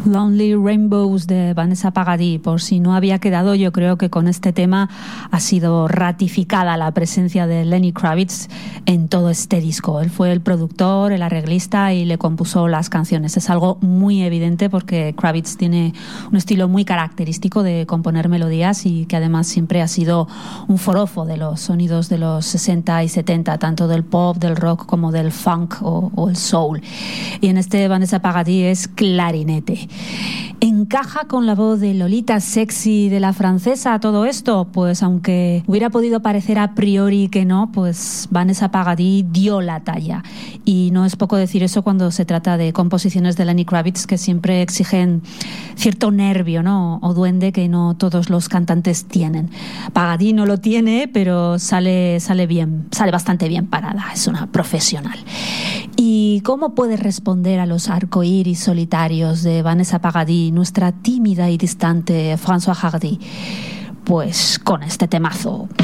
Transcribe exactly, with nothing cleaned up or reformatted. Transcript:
Lonely Rainbows de Vanessa Paradis. Por si no había quedado, yo creo que con este tema ha sido ratificada la presencia de Lenny Kravitz en todo este disco. Él fue el productor, el arreglista y le compuso las canciones. Es algo muy evidente porque Kravitz tiene un estilo muy característico de componer melodías y que además siempre ha sido un forofo de los sonidos de los sesenta y setenta, tanto del pop, del rock como del funk o, o el soul. Y en este Vanessa Paradis es clarinete. ¿Encaja con la voz de Lolita sexy de la francesa todo esto? Pues aunque hubiera podido parecer a priori que no, pues Vanessa Paradis dio la talla. Y no es poco decir eso cuando se trata de composiciones de Lenny Kravitz que siempre exigen cierto nervio, ¿no? O duende que no todos los cantantes tienen. Paradis no lo tiene, pero sale, sale bien, sale bastante bien parada. Es una profesional. ¿Y cómo puede responder a los arcoíris solitarios de Vanessa Paradis, nuestra tímida y distante Françoise Hardy? Pues con este temazo.